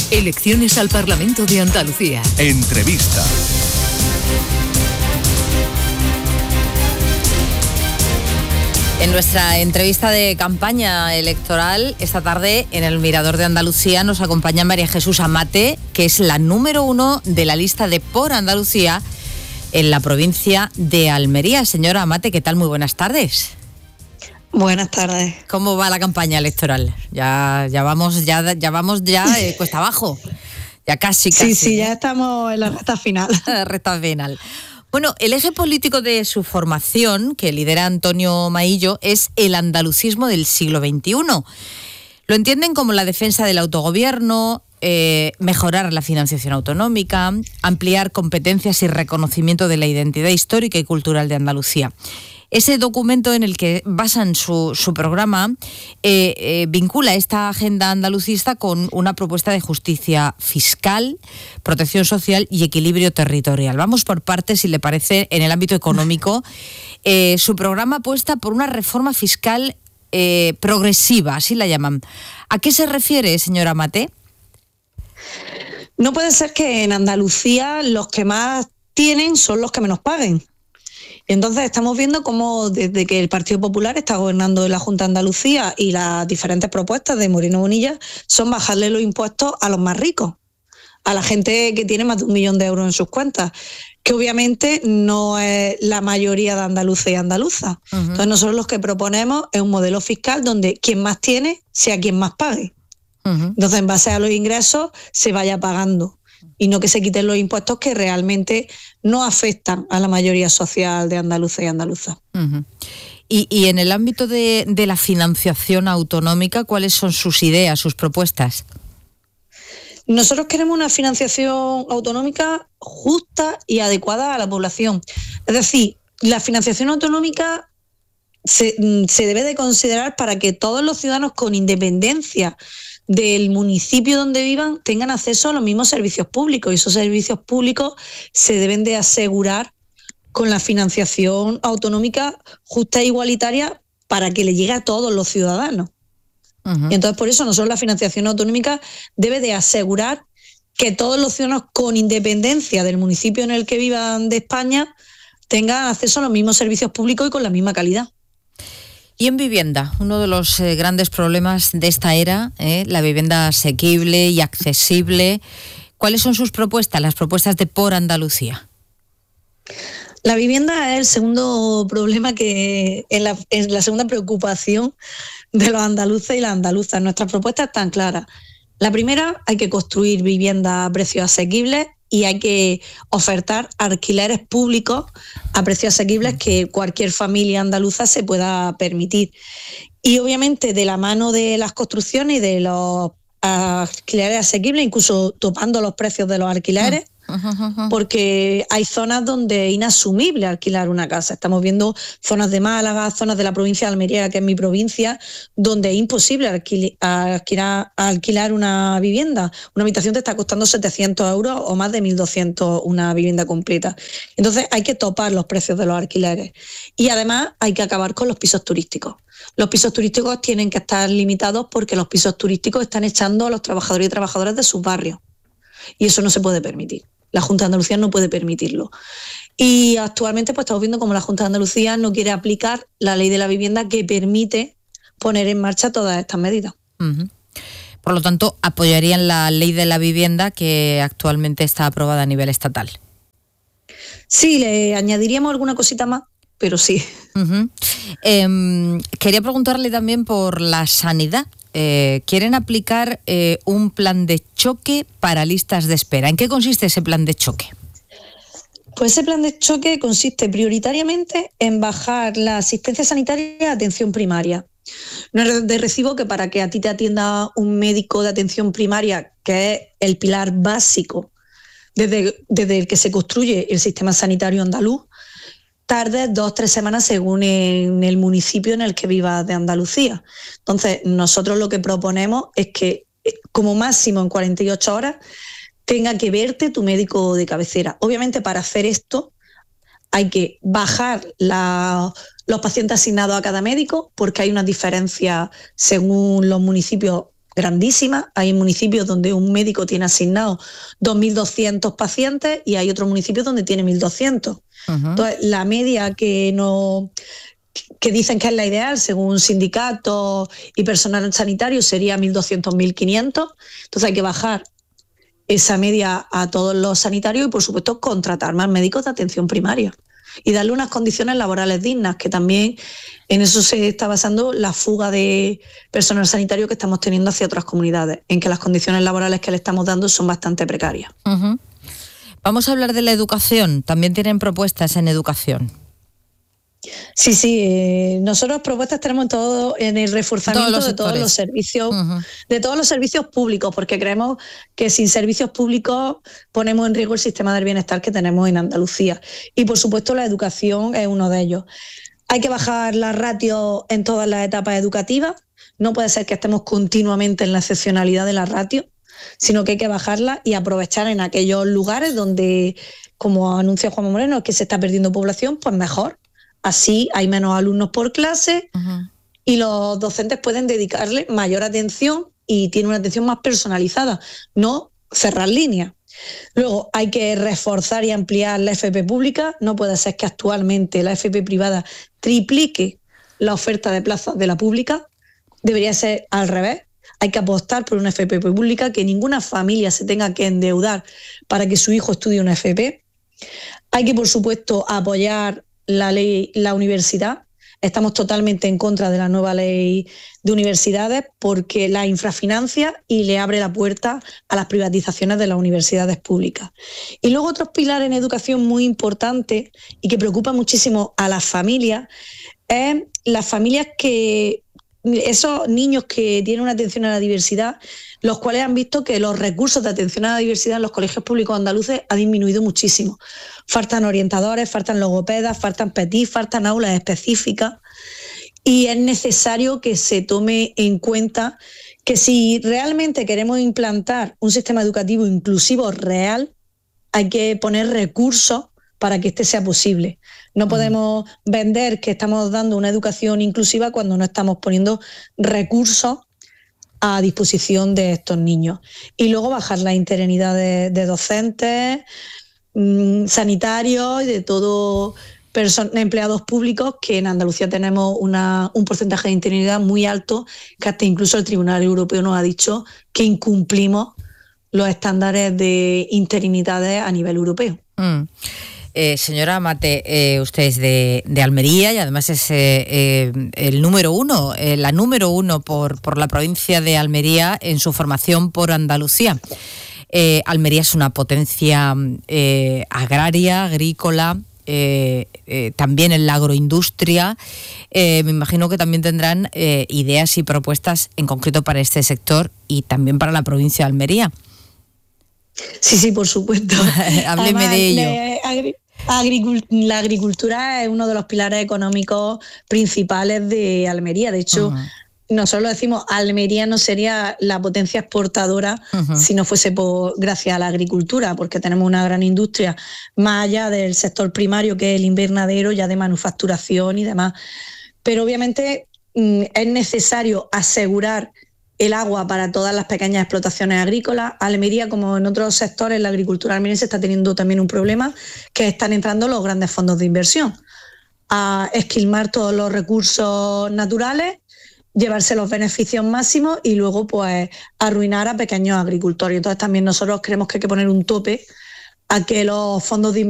Elecciones al Parlamento de Andalucía. Entrevista. En nuestra entrevista de campaña electoral, esta tarde en el Mirador de Andalucía nos acompaña María Jesús Amate, que es la número 1 de la lista de Por Andalucía en la provincia de Almería. Señora Amate, ¿qué tal? Muy buenas tardes. Buenas tardes. ¿Cómo va la campaña electoral? Ya vamos cuesta abajo. Ya casi. Sí, ya estamos en la recta final. Recta final. Bueno, el eje político de su formación, que lidera Antonio Maillo, es el andalucismo del siglo XXI. Lo entienden como la defensa del autogobierno, mejorar la financiación autonómica, ampliar competencias y reconocimiento de la identidad histórica y cultural de Andalucía. Ese documento en el que basan su programa vincula esta agenda andalucista con una propuesta de justicia fiscal, protección social y equilibrio territorial. Vamos por partes, si le parece, en el ámbito económico. Su programa apuesta por una reforma fiscal progresiva, así la llaman. ¿A qué se refiere, señora Amate? No puede ser que en Andalucía los que más tienen son los que menos paguen. Y entonces estamos viendo cómo desde que el Partido Popular está gobernando en la Junta de Andalucía y las diferentes propuestas de Moreno Bonilla son bajarle los impuestos a los más ricos, a la gente que tiene más de 1 millón de euros en sus cuentas, que obviamente no es la mayoría de andaluces y andaluzas. Uh-huh. Entonces nosotros lo que proponemos es un modelo fiscal donde quien más tiene sea quien más pague. Uh-huh. Entonces en base a los ingresos se vaya pagando y no que se quiten los impuestos que realmente no afectan a la mayoría social de andaluces y andaluzas. Uh-huh. Y en el ámbito de la financiación autonómica, ¿cuáles son sus ideas, sus propuestas? Nosotros queremos una financiación autonómica justa y adecuada a la población. Es decir, la financiación autonómica se debe de considerar para que todos los ciudadanos, con independencia del municipio donde vivan, tengan acceso a los mismos servicios públicos, y esos servicios públicos se deben de asegurar con la financiación autonómica justa e igualitaria para que le llegue a todos los ciudadanos. Uh-huh. Y entonces por eso nosotros la financiación autonómica debe de asegurar que todos los ciudadanos, con independencia del municipio en el que vivan de España, tengan acceso a los mismos servicios públicos y con la misma calidad. Y en vivienda, uno de los grandes problemas de esta era, la vivienda asequible y accesible. ¿Cuáles son sus propuestas, las propuestas de Por Andalucía? La vivienda es el segundo problema es la segunda preocupación de los andaluces y las andaluzas. Nuestras propuestas están claras. La primera, hay que construir viviendas a precios asequibles y hay que ofertar alquileres públicos a precios asequibles que cualquier familia andaluza se pueda permitir. Y obviamente de la mano de las construcciones y de los alquileres asequibles, incluso topando los precios de los alquileres, porque hay zonas donde es inasumible alquilar una casa. Estamos viendo zonas de Málaga, zonas de la provincia de Almería, que es mi provincia, donde es imposible alquilar una vivienda. Una habitación te está costando 700 euros o más de 1.200 una vivienda completa. Entonces hay que topar los precios de los alquileres. Y además hay que acabar con los pisos turísticos. Los pisos turísticos tienen que estar limitados porque los pisos turísticos están echando a los trabajadores y trabajadoras de sus barrios. Y eso no se puede permitir. La Junta de Andalucía no puede permitirlo. Y actualmente pues estamos viendo cómo la Junta de Andalucía no quiere aplicar la ley de la vivienda que permite poner en marcha todas estas medidas. Uh-huh. Por lo tanto, apoyarían la ley de la vivienda que actualmente está aprobada a nivel estatal. Sí, le añadiríamos alguna cosita más, pero sí. Uh-huh. Quería preguntarle también por la sanidad. Quieren aplicar un plan de choque para listas de espera. ¿En qué consiste ese plan de choque? Pues ese plan de choque consiste prioritariamente en bajar la asistencia sanitaria y atención primaria. No es de recibo que para que a ti te atienda un médico de atención primaria, que es el pilar básico desde el que se construye el sistema sanitario andaluz, tarde 2-3 semanas según en el municipio en el que vivas de Andalucía. Entonces, nosotros lo que proponemos es que como máximo en 48 horas tenga que verte tu médico de cabecera. Obviamente, para hacer esto hay que bajar los pacientes asignados a cada médico, porque hay una diferencia según los municipios grandísimas. Hay municipios donde un médico tiene asignado 2.200 pacientes y hay otros municipios donde tiene 1.200. Entonces, la media que dicen que es la ideal, según sindicatos y personal sanitario, sería 1.200, 1.500. Entonces hay que bajar esa media a todos los sanitarios y, por supuesto, contratar más médicos de atención primaria y darle unas condiciones laborales dignas, que también en eso se está basando la fuga de personal sanitario que estamos teniendo hacia otras comunidades, en que las condiciones laborales que le estamos dando son bastante precarias. Vamos a hablar de la educación. También tienen propuestas en educación. Sí, nosotros propuestas tenemos todo en el reforzamiento de todos los servicios, de todos los servicios públicos, porque creemos que sin servicios públicos ponemos en riesgo el sistema del bienestar que tenemos en Andalucía. Y por supuesto la educación es uno de ellos. Hay que bajar la ratio en todas las etapas educativas. No puede ser que estemos continuamente en la excepcionalidad de la ratio, sino que hay que bajarla y aprovechar en aquellos lugares donde, como anuncia Juanma Moreno, que se está perdiendo población, pues mejor. Así hay menos alumnos por clase y los docentes pueden dedicarle mayor atención y tienen una atención más personalizada, no cerrar líneas. Luego hay que reforzar y ampliar la FP pública. No puede ser que actualmente la FP privada triplique la oferta de plazas de la pública. Debería ser al revés. Hay que apostar por una FP pública, que ninguna familia se tenga que endeudar para que su hijo estudie una FP. Hay que, por supuesto, apoyar la universidad. Estamos totalmente en contra de la nueva ley de universidades porque la infrafinancia y le abre la puerta a las privatizaciones de las universidades públicas. Y luego otros pilares en educación muy importantes y que preocupa muchísimo a las familias es las familias que esos niños que tienen una atención a la diversidad, los cuales han visto que los recursos de atención a la diversidad en los colegios públicos andaluces ha disminuido muchísimo. Faltan orientadores, faltan logopedas, faltan PETI, faltan aulas específicas y es necesario que se tome en cuenta que si realmente queremos implantar un sistema educativo inclusivo real, hay que poner recursos para que este sea posible. No podemos vender que estamos dando una educación inclusiva cuando no estamos poniendo recursos a disposición de estos niños. Y luego bajar la interinidad de docentes, sanitarios y de todo empleados públicos, que en Andalucía tenemos un porcentaje de interinidad muy alto, que hasta incluso el Tribunal Europeo nos ha dicho que incumplimos los estándares de interinidades a nivel europeo. Señora Mate, usted es de Almería y además es el número uno, la número uno por la provincia de Almería en su formación por Andalucía. Almería es una potencia agraria, agrícola, también en la agroindustria. Me imagino que también tendrán ideas y propuestas en concreto para este sector y también para la provincia de Almería. Sí, por supuesto. Hábleme Además, de ello. La agricultura es uno de los pilares económicos principales de Almería. De hecho, nosotros lo decimos, Almería no sería la potencia exportadora si no fuese gracias a la agricultura, porque tenemos una gran industria más allá del sector primario, que es el invernadero, ya de manufacturación y demás. Pero obviamente es necesario asegurar el agua para todas las pequeñas explotaciones agrícolas. Almería, como en otros sectores, la agricultura almeriense está teniendo también un problema, que están entrando los grandes fondos de inversión a esquilmar todos los recursos naturales, llevarse los beneficios máximos y luego pues arruinar a pequeños agricultores. Entonces también nosotros creemos que hay que poner un tope a que los fondos de inversión